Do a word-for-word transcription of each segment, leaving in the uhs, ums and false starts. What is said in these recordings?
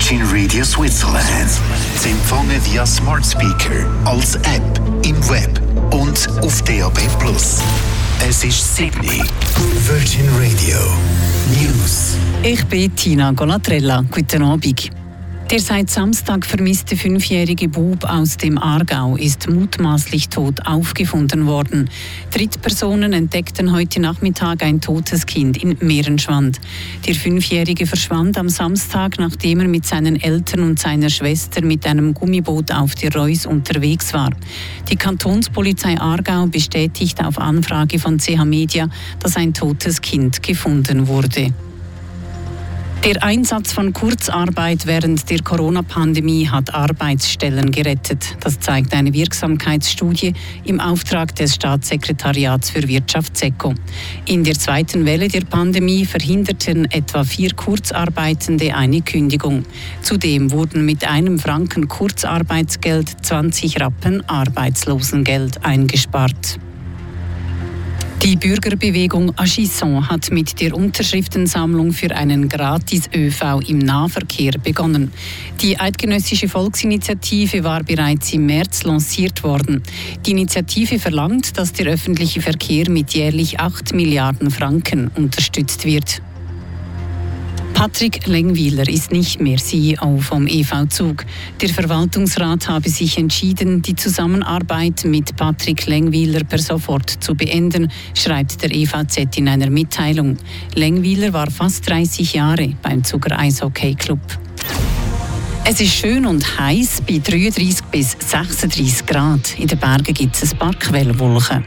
Virgin Radio Switzerland. Zu empfangen via Smart Speaker, als App, im Web und auf D A B plus. Es ist sieben Uhr. Virgin Radio News. Ich bin Tina Golatrella. Guten Abend. Der seit Samstag vermisste fünfjährige Bub aus dem Aargau ist mutmaßlich tot aufgefunden worden. Drittpersonen entdeckten heute Nachmittag ein totes Kind in Mehrenschwand. Der Fünfjährige verschwand am Samstag, nachdem er mit seinen Eltern und seiner Schwester mit einem Gummiboot auf der Reuss unterwegs war. Die Kantonspolizei Aargau bestätigt auf Anfrage von C H Media, dass ein totes Kind gefunden wurde. Der Einsatz von Kurzarbeit während der Corona-Pandemie hat Arbeitsstellen gerettet. Das zeigt eine Wirksamkeitsstudie im Auftrag des Staatssekretariats für Wirtschaft SECO. In der zweiten Welle der Pandemie verhinderten etwa vier Kurzarbeitende eine Kündigung. Zudem wurden mit einem Franken Kurzarbeitsgeld zwanzig Rappen Arbeitslosengeld eingespart. Die Bürgerbewegung Agisson hat mit der Unterschriftensammlung für einen Gratis-Ö V im Nahverkehr begonnen. Die eidgenössische Volksinitiative war bereits im März lanciert worden. Die Initiative verlangt, dass der öffentliche Verkehr mit jährlich acht Milliarden Franken unterstützt wird. Patrick Lengwiler ist nicht mehr C E O vom E V Zug. Der Verwaltungsrat habe sich entschieden, die Zusammenarbeit mit Patrick Lengwiler per sofort zu beenden, schreibt der E V Z in einer Mitteilung. Lengwiler war fast dreißig Jahre beim Zuger Eishockey Club. Es ist schön und heiß bei dreiunddreißig bis sechsunddreißig Grad. In den Bergen gibt es ein paar Quellwolken.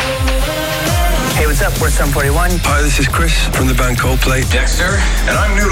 Hey, what's up? We're Sum forty-one. Hi, this is Chris from the band Coldplay. Dexter, and I'm Noodle.